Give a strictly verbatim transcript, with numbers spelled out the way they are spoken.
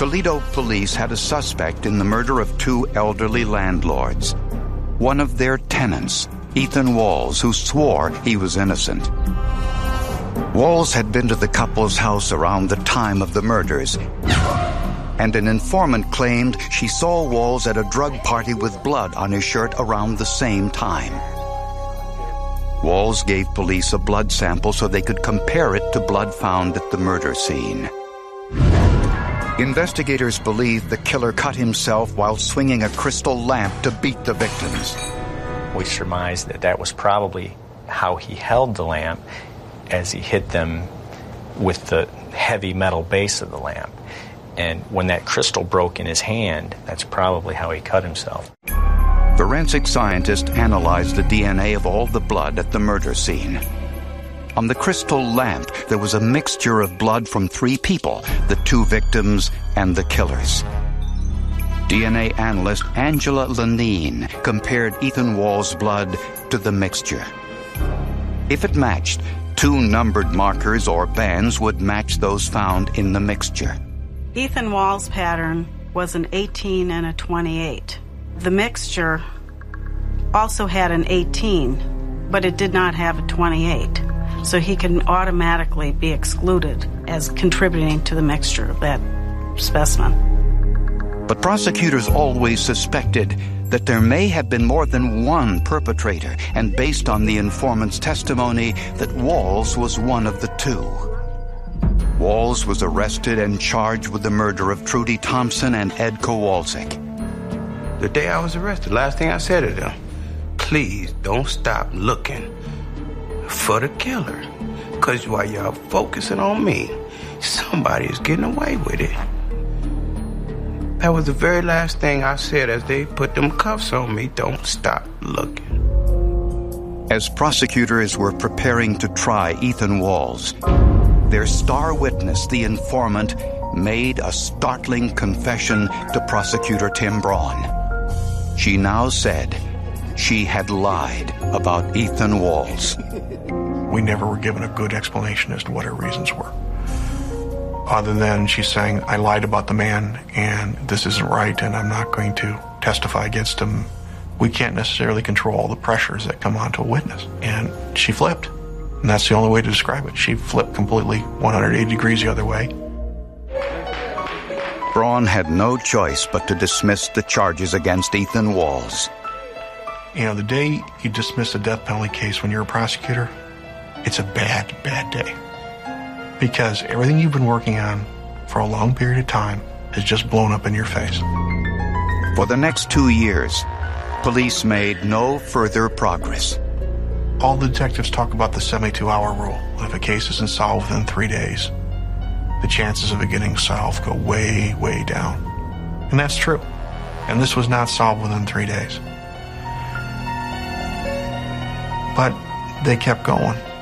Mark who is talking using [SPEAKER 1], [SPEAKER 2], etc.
[SPEAKER 1] Toledo police had a suspect in the murder of two elderly landlords. One of their tenants, Ethan Walls, who swore he was innocent. Walls had been to the couple's house around the time of the murders, and an informant claimed she saw Walls at a drug party with blood on his shirt around the same time. Walls gave police a blood sample so they could compare it to blood found at the murder scene. Investigators believe the killer cut himself while swinging a crystal lamp to beat the victims.
[SPEAKER 2] We surmised that that was probably how he held the lamp as he hit them with the heavy metal base of the lamp. And when that crystal broke in his hand, that's probably how he cut himself.
[SPEAKER 1] Forensic scientists analyzed the D N A of all the blood at the murder scene. On the crystal lamp, there was a mixture of blood from three people, the two victims and the killers. D N A analyst Angela Lenine compared Ethan Walls' blood to the mixture. If it matched, two numbered markers or bands would match those found in the mixture.
[SPEAKER 3] Ethan Walls' pattern was an eighteen and a twenty-eight. The mixture also had an eighteen, but it did not have a twenty-eight. So he can automatically be excluded as contributing to the mixture of that specimen.
[SPEAKER 1] But prosecutors always suspected that there may have been more than one perpetrator, and based on the informant's testimony, that Walls was one of the two. Walls was arrested and charged with the murder of Trudy Thompson and Ed Kowalczyk.
[SPEAKER 4] The day I was arrested, last thing I said to them, please don't stop looking for the killer. Because while y'all focusing on me, somebody is getting away with it. That was the very last thing I said as they put them cuffs on me. Don't stop looking.
[SPEAKER 1] As prosecutors were preparing to try Ethan Walls, their star witness, the informant, made a startling confession to prosecutor Tim Braun. She now said she had lied about Ethan Walls.
[SPEAKER 5] We never were given a good explanation as to what her reasons were. Other than she's saying, I lied about the man and this isn't right and I'm not going to testify against him. We can't necessarily control all the pressures that come onto a witness. And she flipped. And that's the only way to describe it. She flipped completely one hundred eighty degrees the other way.
[SPEAKER 1] Braun had no choice but to dismiss the charges against Ethan Walls.
[SPEAKER 5] You know, the day you dismiss a death penalty case when you're a prosecutor, it's a bad, bad day. Because everything you've been working on for a long period of time has just blown up in your face.
[SPEAKER 1] For the next two years, police made no further progress.
[SPEAKER 5] All the detectives talk about the seventy-two hour rule. If a case isn't solved within three days, the chances of it getting solved go way, way down. And that's true. And this was not solved within three days. But they kept going.